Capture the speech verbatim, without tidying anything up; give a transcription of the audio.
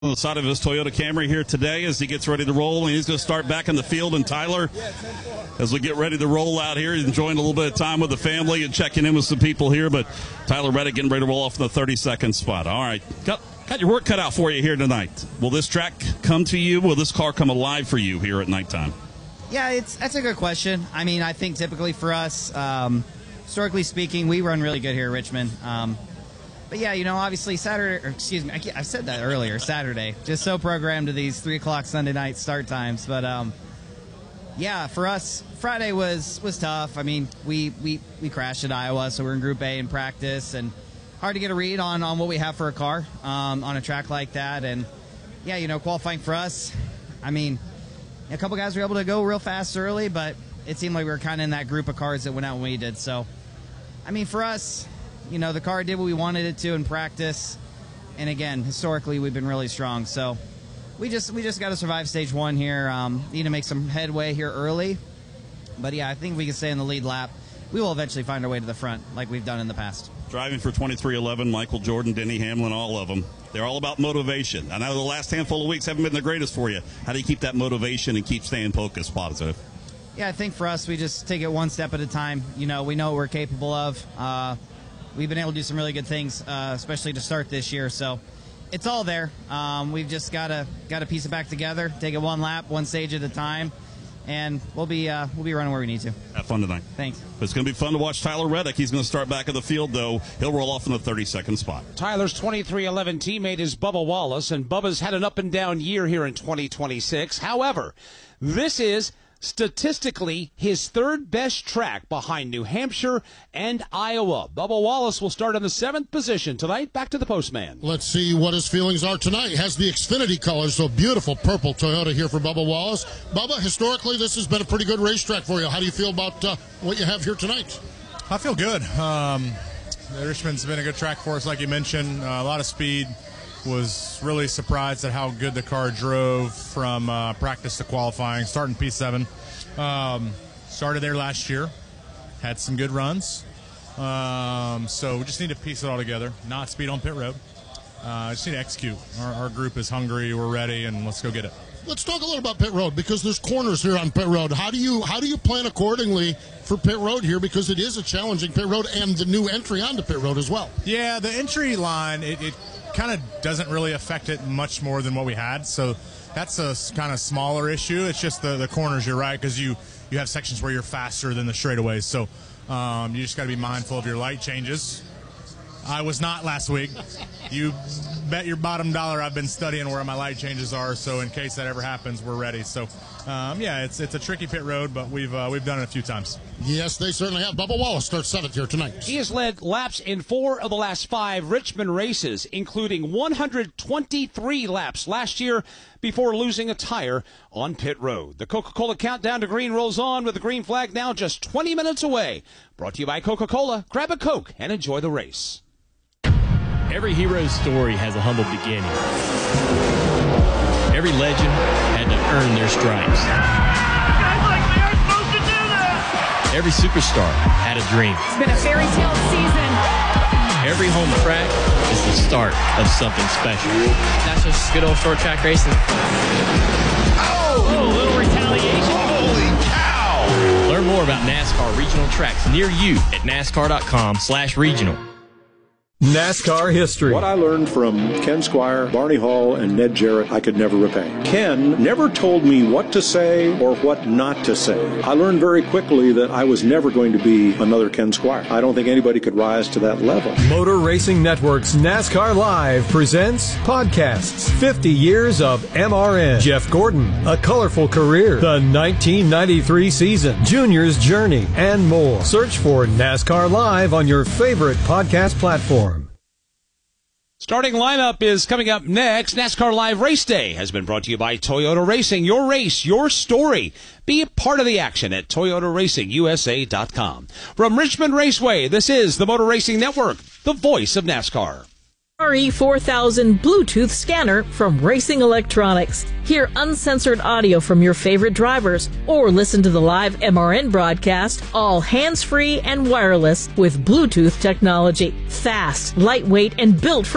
On the side of his Toyota Camry here today as he gets ready to roll, and he's going to start back in the field. And Tyler, as we get ready to roll out here, he's enjoying a little bit of time with the family and checking in with some people here. But Tyler Reddick getting ready to roll off in the thirty-second spot. All right, got, got your work cut out for you here tonight. Will this track come to you? Will this car come alive for you here at nighttime? Yeah, it's that's a good question. I mean, I think typically for us, um, historically speaking, we run really good here at Richmond. Um, But, yeah, you know, obviously Saturday, or excuse me, I, I said that earlier, Saturday. Just so programmed to these three o'clock Sunday night start times. But, um, yeah, for us, Friday was was tough. I mean, we, we, we crashed at Iowa, so we're in Group A in practice. And hard to get a read on, on what we have for a car um, on a track like that. And, yeah, you know, qualifying for us, I mean, a couple guys were able to go real fast early, but it seemed like we were kind of in that group of cars that went out when we did. So, I mean, for us, you know, the car did what we wanted it to in practice, and again, historically, we've been really strong. So we just we just got to survive stage one here. Um, need to make some headway here early, but yeah, I think we can stay in the lead lap. We will eventually find our way to the front, like we've done in the past. Driving for twenty-three eleven, Michael Jordan, Denny Hamlin, all of them. They're all about motivation. I know the last handful of weeks haven't been the greatest for you. How do you keep that motivation and keep staying focused, positive? Yeah, I think for us, we just take it one step at a time. You know, we know what we're capable of. Uh, We've been able to do some really good things, uh, especially to start this year. So it's all there. Um, we've just got to got to piece it back together, take it one lap, one stage at a time, and we'll be uh, we'll be running where we need to. Have fun tonight. Thanks. It's going to be fun to watch Tyler Reddick. He's going to start back in the field, though. He'll roll off in the thirty-second spot. Tyler's twenty-three eleven teammate is Bubba Wallace, and Bubba's had an up-and-down year here in twenty twenty-six. However, this is statistically his third best track behind New Hampshire and Iowa. Bubba Wallace will start in the seventh position tonight. Back to the postman. Let's see what his feelings are tonight. Has the Xfinity colors, so beautiful purple Toyota here for Bubba Wallace. Bubba, historically, this has been a pretty good racetrack for you. How do you feel about uh, what you have here tonight? I feel good. Um, Richmond's been a good track for us, like you mentioned. Uh, a lot of speed. Was really surprised at how good the car drove from uh, practice to qualifying, starting P seven. Um, started there last year, had some good runs. Um, so we just need to piece it all together, not speed on pit road. Uh, just need to execute. Our, our group is hungry, we're ready, and let's go get it. Let's talk a little about pit road, because there's corners here on pit road. How do you how do you plan accordingly for pit road here, because it is a challenging pit road and the new entry onto pit road as well? Yeah, the entry line, it, it kind of doesn't really affect it much more than what we had, so that's a kind of smaller issue. It's just the, the corners, you're right, because you, you have sections where you're faster than the straightaways, so um, you just got to be mindful of your light changes. I was not last week. You bet your bottom dollar I've been studying where my light changes are, so in case that ever happens, we're ready. So, um, yeah, it's it's a tricky pit road, but we've uh, we've done it a few times. Yes, they certainly have. Bubba Wallace starts seventh here tonight. He has led laps in four of the last five Richmond races, including one hundred twenty-three laps last year before losing a tire on pit road. The Coca-Cola countdown to green rolls on with the green flag now just twenty minutes away. Brought to you by Coca-Cola. Grab a Coke and enjoy the race. Every hero's story has a humble beginning. Every legend had to earn their stripes. Guys like me are supposed to do that! Every superstar had a dream. It's been a fairy tale season. Every home track is the start of something special. That's just good old short track racing. Oh! Oh, a little retaliation. Holy cow! Learn more about NASCAR regional tracks near you at NASCAR.com slash regional. NASCAR history. What I learned from Ken Squire, Barney Hall, and Ned Jarrett, I could never repay. Ken never told me what to say or what not to say. I learned very quickly that I was never going to be another Ken Squire. I don't think anybody could rise to that level. Motor Racing Network's NASCAR Live presents podcasts. fifty years of M R N. Jeff Gordon, A Colorful Career. The nineteen ninety-three season. Junior's Journey, and more. Search for NASCAR Live on your favorite podcast platform. Starting lineup is coming up next. NASCAR Live Race Day has been brought to you by Toyota Racing. Your race, your story. Be a part of the action at Toyota Racing U S A dot com. From Richmond Raceway, this is the Motor Racing Network, the voice of NASCAR. R E four thousand Bluetooth scanner from Racing Electronics. Hear uncensored audio from your favorite drivers or listen to the live M R N broadcast, all hands-free and wireless with Bluetooth technology. Fast, lightweight, and built for